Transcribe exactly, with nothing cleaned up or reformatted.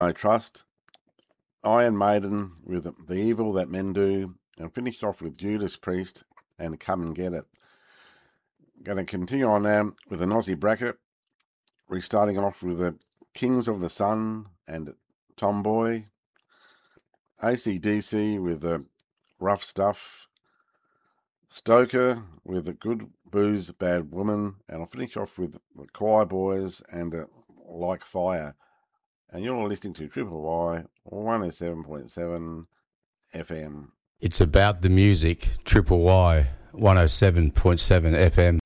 I Trust, Iron Maiden with The Evil That Men Do, and finished off with Judas Priest and Come and Get It. Going to continue on now with an Aussie bracket, restarting off with the Kings of the Sun and Tomboy, A C D C with the Rough Stuff, Stoker with the Good Booze, Bad Woman, and I'll finish off with the Choir Boys and uh, Like Fire. And you're listening to Triple Y one oh seven point seven F M. It's about the music, Triple Y one oh seven point seven F M.